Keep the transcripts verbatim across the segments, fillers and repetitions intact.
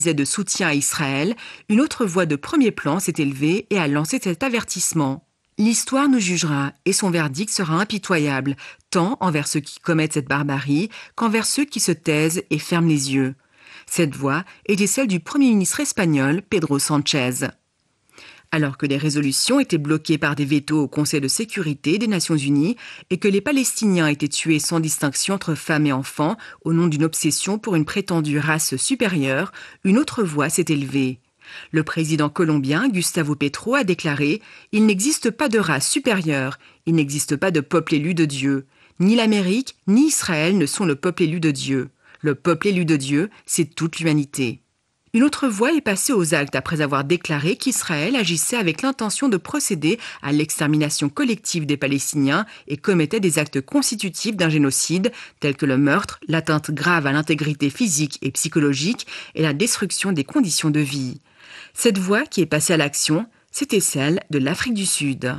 de soutien à Israël, une autre voix de premier plan s'est élevée et a lancé cet avertissement. L'histoire nous jugera et son verdict sera impitoyable, tant envers ceux qui commettent cette barbarie qu'envers ceux qui se taisent et ferment les yeux. Cette voix était celle du Premier ministre espagnol Pedro Sánchez. Alors que les résolutions étaient bloquées par des vétos au Conseil de sécurité des Nations Unies et que les Palestiniens étaient tués sans distinction entre femmes et enfants au nom d'une obsession pour une prétendue race supérieure, une autre voix s'est élevée. Le président colombien Gustavo Petro a déclaré « Il n'existe pas de race supérieure, il n'existe pas de peuple élu de Dieu. Ni l'Amérique, ni Israël ne sont le peuple élu de Dieu. Le peuple élu de Dieu, c'est toute l'humanité. » Une autre voix est passée aux actes après avoir déclaré qu'Israël agissait avec l'intention de procéder à l'extermination collective des Palestiniens et commettait des actes constitutifs d'un génocide tels que le meurtre, l'atteinte grave à l'intégrité physique et psychologique et la destruction des conditions de vie. Cette voix qui est passée à l'action, c'était celle de l'Afrique du Sud.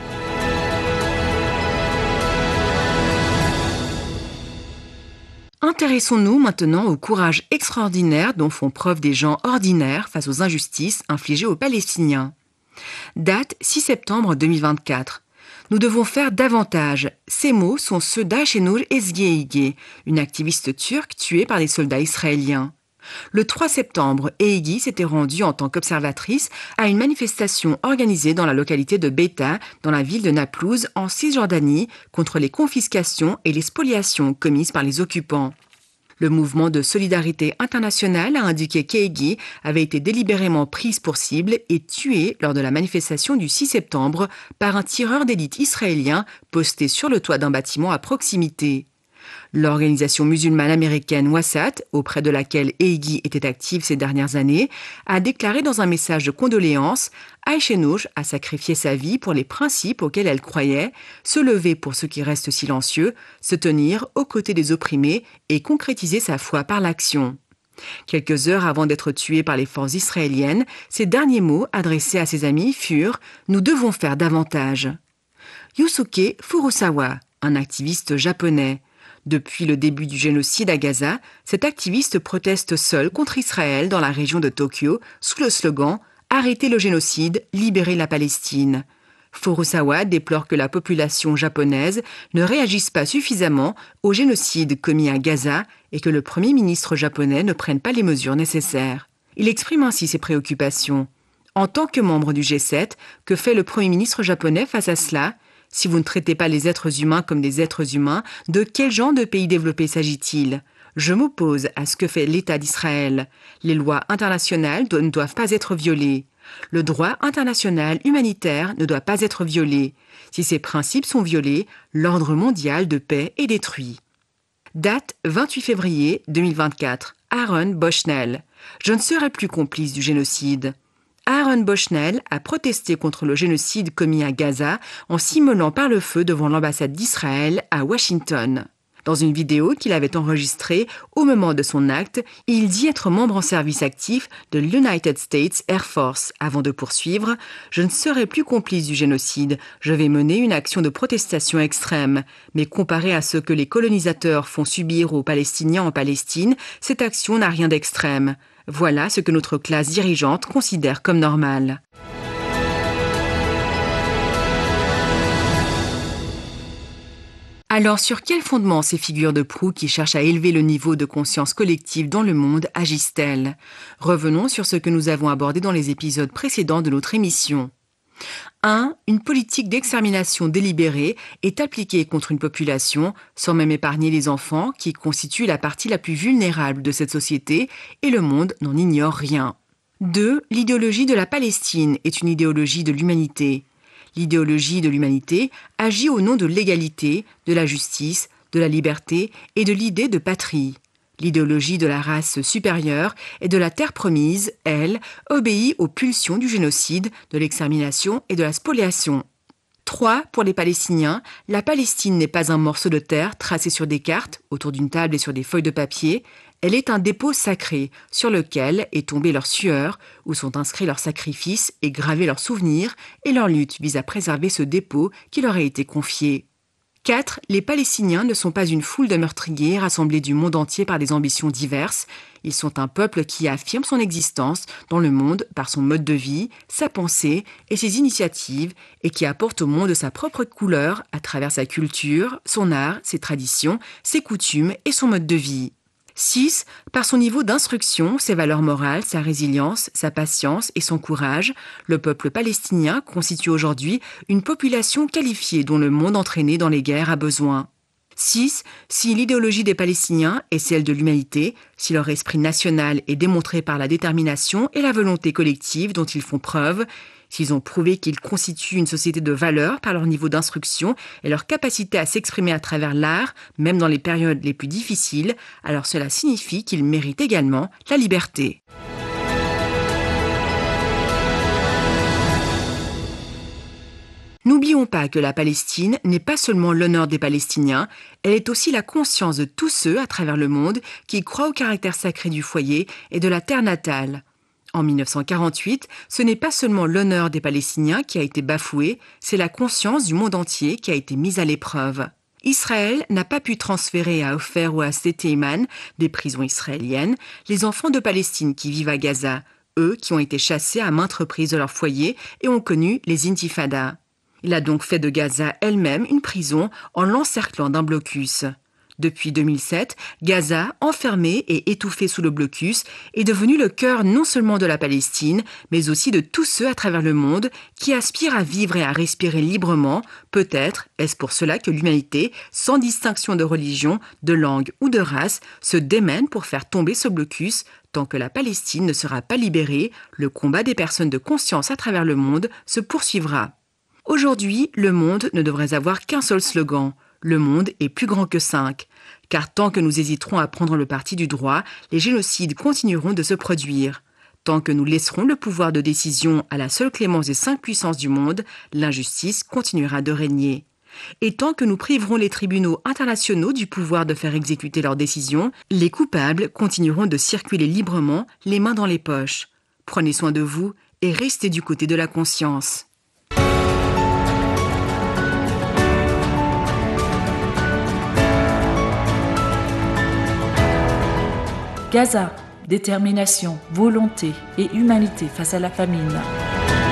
Intéressons-nous maintenant au courage extraordinaire dont font preuve des gens ordinaires face aux injustices infligées aux Palestiniens. Date six septembre deux mille vingt-quatre. Nous devons faire davantage. Ces mots sont ceux d'Ayşenur Ezgi, une activiste turque tuée par des soldats israéliens. Le trois septembre, Ezgi s'était rendue en tant qu'observatrice à une manifestation organisée dans la localité de Beita, dans la ville de Naplouse, en Cisjordanie, contre les confiscations et les spoliations commises par les occupants. Le mouvement de solidarité internationale a indiqué qu'Ezgi avait été délibérément prise pour cible et tuée lors de la manifestation du six septembre par un tireur d'élite israélien posté sur le toit d'un bâtiment à proximité. L'organisation musulmane américaine Wassat, auprès de laquelle Ezgi était active ces dernières années, a déclaré dans un message de condoléances « Ayşenur a sacrifié sa vie pour les principes auxquels elle croyait, se lever pour ceux qui restent silencieux, se tenir aux côtés des opprimés et concrétiser sa foi par l'action ». Quelques heures avant d'être tuée par les forces israéliennes, ses derniers mots adressés à ses amis furent « Nous devons faire davantage ». Yusuke Furusawa, un activiste japonais. Depuis le début du génocide à Gaza, cet activiste proteste seul contre Israël dans la région de Tokyo sous le slogan « Arrêtez le génocide, libérez la Palestine ». Furusawa déplore que la population japonaise ne réagisse pas suffisamment au génocide commis à Gaza et que le Premier ministre japonais ne prenne pas les mesures nécessaires. Il exprime ainsi ses préoccupations. En tant que membre du G sept, que fait le Premier ministre japonais face à cela ? Si vous ne traitez pas les êtres humains comme des êtres humains, de quel genre de pays développé s'agit-il ? Je m'oppose à ce que fait l'État d'Israël. Les lois internationales ne doivent pas être violées. Le droit international humanitaire ne doit pas être violé. Si ces principes sont violés, l'ordre mondial de paix est détruit. Date vingt-huit février deux mille vingt-quatre. Aaron Bushnell. Je ne serai plus complice du génocide. Aaron Bushnell a protesté contre le génocide commis à Gaza en s'immolant par le feu devant l'ambassade d'Israël à Washington. Dans une vidéo qu'il avait enregistrée au moment de son acte, il dit être membre en service actif de l'United States Air Force avant de poursuivre « Je ne serai plus complice du génocide, je vais mener une action de protestation extrême. Mais comparé à ce que les colonisateurs font subir aux Palestiniens en Palestine, cette action n'a rien d'extrême. » Voilà ce que notre classe dirigeante considère comme normal. Alors, sur quel fondement ces figures de proue qui cherchent à élever le niveau de conscience collective dans le monde agissent-elles ? Revenons sur ce que nous avons abordé dans les épisodes précédents de notre émission. un. Une politique d'extermination délibérée est appliquée contre une population, sans même épargner les enfants, qui constituent la partie la plus vulnérable de cette société, et le monde n'en ignore rien. deux. L'idéologie de la Palestine est une idéologie de l'humanité. L'idéologie de l'humanité agit au nom de l'égalité, de la justice, de la liberté et de l'idée de patrie. L'idéologie de la race supérieure et de la terre promise, elle, obéit aux pulsions du génocide, de l'extermination et de la spoliation. trois. Pour les Palestiniens, la Palestine n'est pas un morceau de terre tracé sur des cartes, autour d'une table et sur des feuilles de papier. Elle est un dépôt sacré sur lequel est tombée leur sueur, où sont inscrits leurs sacrifices et gravés leurs souvenirs, et leur lutte vise à préserver ce dépôt qui leur a été confié. quatre. Les Palestiniens ne sont pas une foule de meurtriers rassemblés du monde entier par des ambitions diverses. Ils sont un peuple qui affirme son existence dans le monde par son mode de vie, sa pensée et ses initiatives et qui apporte au monde sa propre couleur à travers sa culture, son art, ses traditions, ses coutumes et son mode de vie. six. Par son niveau d'instruction, ses valeurs morales, sa résilience, sa patience et son courage, le peuple palestinien constitue aujourd'hui une population qualifiée dont le monde entraîné dans les guerres a besoin. six. Si l'idéologie des Palestiniens est celle de l'humanité, si leur esprit national est démontré par la détermination et la volonté collective dont ils font preuve, s'ils ont prouvé qu'ils constituent une société de valeurs par leur niveau d'instruction et leur capacité à s'exprimer à travers l'art, même dans les périodes les plus difficiles, alors cela signifie qu'ils méritent également la liberté. N'oublions pas que la Palestine n'est pas seulement l'honneur des Palestiniens, elle est aussi la conscience de tous ceux à travers le monde qui croient au caractère sacré du foyer et de la terre natale. En mille neuf cent quarante-huit, ce n'est pas seulement l'honneur des Palestiniens qui a été bafoué, c'est la conscience du monde entier qui a été mise à l'épreuve. Israël n'a pas pu transférer à Ofer ou à Sde Iman, des prisons israéliennes, les enfants de Palestine qui vivent à Gaza, eux qui ont été chassés à maintes reprises de leur foyer et ont connu les intifadas. Il a donc fait de Gaza elle-même une prison en l'encerclant d'un blocus. Depuis deux mille sept, Gaza, enfermée et étouffée sous le blocus, est devenue le cœur non seulement de la Palestine, mais aussi de tous ceux à travers le monde qui aspirent à vivre et à respirer librement. Peut-être est-ce pour cela que l'humanité, sans distinction de religion, de langue ou de race, se démène pour faire tomber ce blocus. Tant que la Palestine ne sera pas libérée, le combat des personnes de conscience à travers le monde se poursuivra. Aujourd'hui, le monde ne devrait avoir qu'un seul slogan. Le monde est plus grand que cinq. Car tant que nous hésiterons à prendre le parti du droit, les génocides continueront de se produire. Tant que nous laisserons le pouvoir de décision à la seule clémence des cinq puissances du monde, l'injustice continuera de régner. Et tant que nous priverons les tribunaux internationaux du pouvoir de faire exécuter leurs décisions, les coupables continueront de circuler librement, les mains dans les poches. Prenez soin de vous et restez du côté de la conscience. Gaza, détermination, volonté et humanité face à la famine.